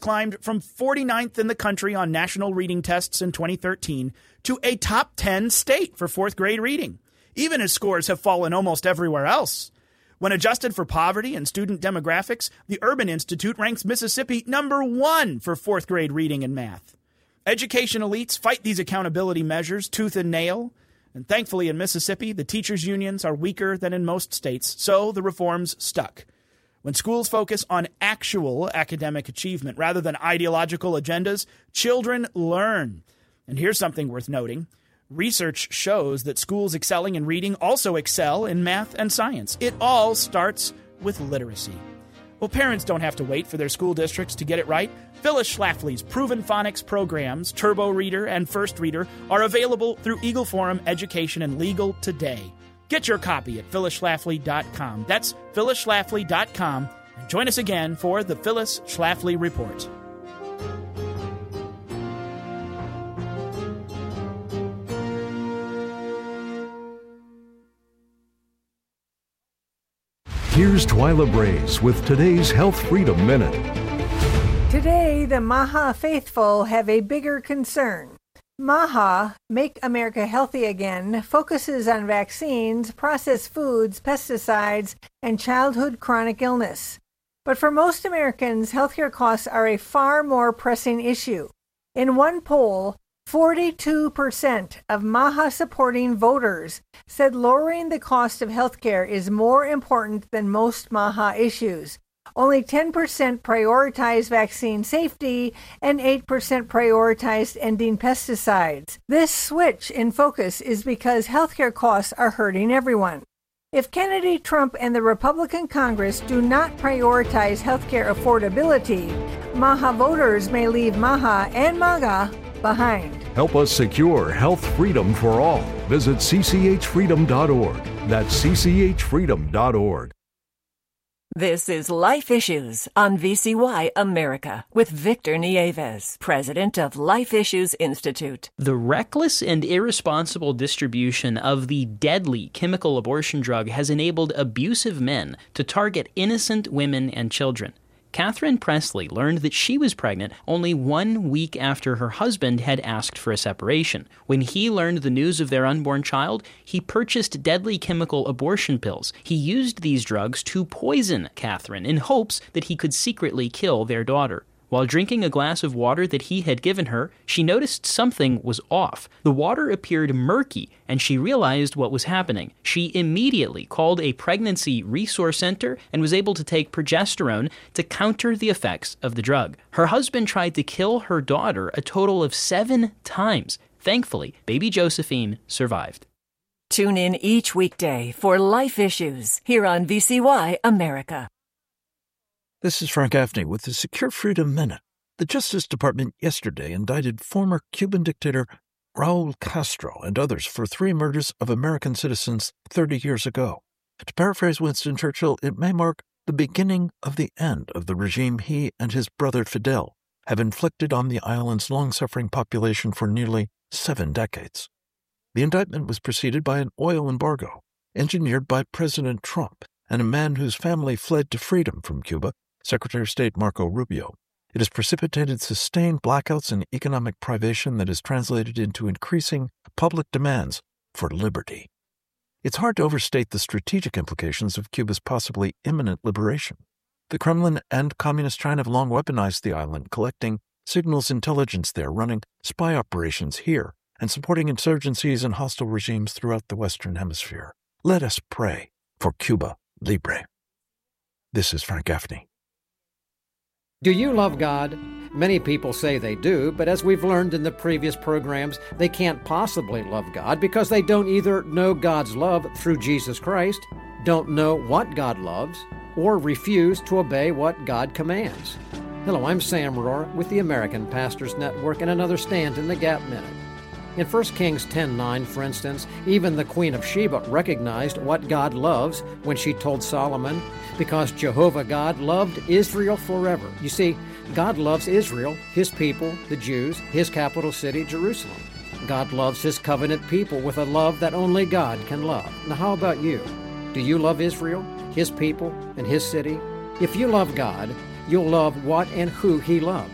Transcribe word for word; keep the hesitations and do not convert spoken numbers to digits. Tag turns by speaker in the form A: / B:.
A: climbed from forty-ninth in the country on national reading tests in twenty thirteen to a top ten state for fourth grade reading, even as scores have fallen almost everywhere else. When adjusted for poverty and student demographics, the Urban Institute ranks Mississippi number one for fourth grade reading and math. Education elites fight these accountability measures tooth and nail, and thankfully in Mississippi, the teachers' unions are weaker than in most states, so the reforms stuck. When schools focus on actual academic achievement rather than ideological agendas, children learn. And here's something worth noting. Research shows that schools excelling in reading also excel in math and science. It all starts with literacy. Well, parents don't have to wait for their school districts to get it right. Phyllis Schlafly's proven phonics programs, Turbo Reader and First Reader, are available through Eagle Forum Education and Legal today. Get your copy at phyllis schlafly dot com. That's phyllis schlafly dot com. And join us again for the Phyllis Schlafly Report.
B: Here's Twyla Braze with today's Health Freedom Minute.
C: Today, the Maha faithful have a bigger concern. Maha, Make America Healthy Again, focuses on vaccines, processed foods, pesticides, and childhood chronic illness. But for most Americans, healthcare costs are a far more pressing issue. In one poll, forty-two percent of Maha-supporting voters said lowering the cost of healthcare is more important than most Maha issues. Only ten percent prioritized vaccine safety, and eight percent prioritized ending pesticides. This switch in focus is because healthcare costs are hurting everyone. If Kennedy, Trump, and the Republican Congress do not prioritize healthcare affordability, Maha voters may leave Maha and MAGA behind.
B: Help us secure health freedom for all. Visit c c h freedom dot org. That's c c h freedom dot org.
D: This is Life Issues on V C Y America with Victor Nieves, president of Life Issues Institute.
E: The reckless and irresponsible distribution of the deadly chemical abortion drug has enabled abusive men to target innocent women and children. Catherine Presley learned that she was pregnant only one week after her husband had asked for a separation. When he learned the news of their unborn child, he purchased deadly chemical abortion pills. He used these drugs to poison Catherine in hopes that he could secretly kill their daughter. While drinking a glass of water that he had given her, she noticed something was off. The water appeared murky, and she realized what was happening. She immediately called a pregnancy resource center and was able to take progesterone to counter the effects of the drug. Her husband tried to kill her daughter a total of seven times. Thankfully, baby Josephine survived.
D: Tune in each weekday for Life Issues here on V C Y America.
F: This is Frank Gaffney with the Secure Freedom Minute. The Justice Department yesterday indicted former Cuban dictator Raul Castro and others for three murders of American citizens thirty years ago. To paraphrase Winston Churchill, it may mark the beginning of the end of the regime he and his brother Fidel have inflicted on the island's long-suffering population for nearly seven decades. The indictment was preceded by an oil embargo, engineered by President Trump and a man whose family fled to freedom from Cuba, Secretary of State Marco Rubio. It has precipitated sustained blackouts and economic privation that has translated into increasing public demands for liberty. It's hard to overstate the strategic implications of Cuba's possibly imminent liberation. The Kremlin and Communist China have long weaponized the island, collecting signals intelligence there, running spy operations here, and supporting insurgencies and hostile regimes throughout the Western Hemisphere. Let us pray for Cuba Libre. This is Frank Gaffney.
G: Do you love God? Many people say they do, but as we've learned in the previous programs, they can't possibly love God because they don't either know God's love through Jesus Christ, don't know what God loves, or refuse to obey what God commands. Hello, I'm Sam Rohr with the American Pastors Network and another Stand in the Gap Minute. In First Kings ten nine, for instance, even the Queen of Sheba recognized what God loves when she told Solomon, because Jehovah God loved Israel forever. You see, God loves Israel, His people, the Jews, His capital city, Jerusalem. God loves His covenant people with a love that only God can love. Now how about you? Do you love Israel, His people, and His city? If you love God, you'll love what and who He loves.